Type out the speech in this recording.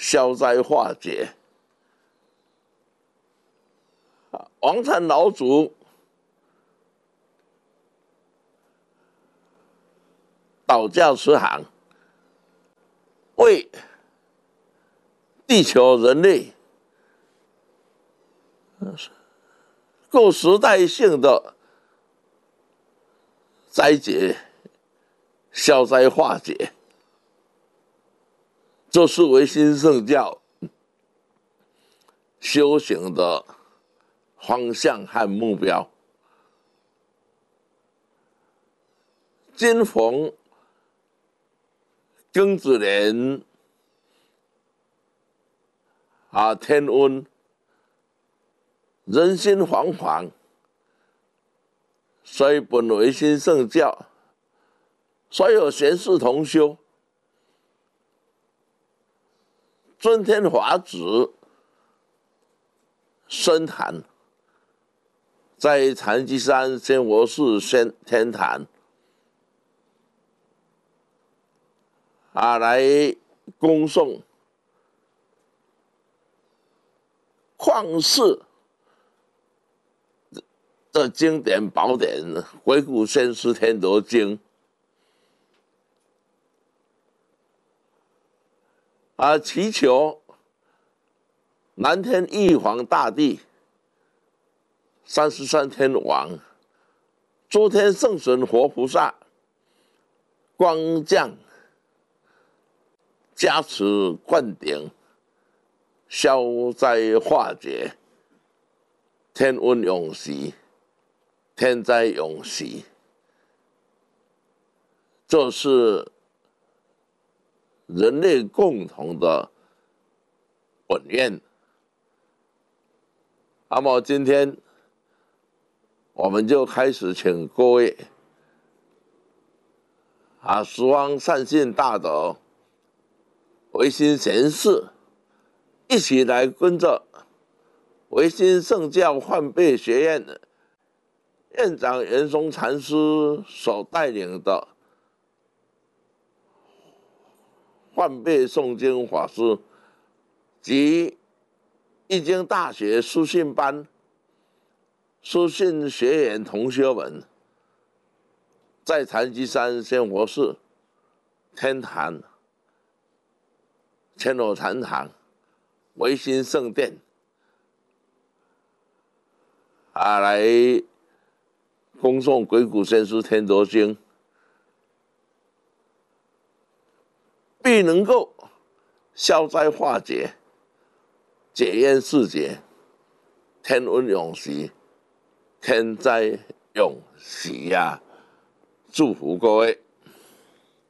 消灾化解。王禅老祖道教慈航，为地球人类各时代性的灾劫消灾化解，这是唯心圣教修行的方向和目标。今逢庚子年天温，人心惶惶，所以本唯心圣教所有贤士同修尊天法旨深坛，在禅机山仙佛寺天坛来恭送旷世的经典宝典《鬼谷先师天德经》祈求南天玉皇大帝、33天王、诸天圣神活菩萨光降加持灌顶，消灾化解，天温永息，天灾永息。这是人类共同的本愿。那么今天我们就开始请各位十方善信大德、唯心贤士一起来跟着唯心圣教换辈学院院长圆松禅师所带领的换辈诵经法师及易经大学书信班书信学员同学们，在禅机山仙佛寺天坛千罗禅堂唯心圣殿来恭诵鬼谷先师天德经，必能够消灾化解，解冤释结，天温永息，天灾永息呀！祝福各位。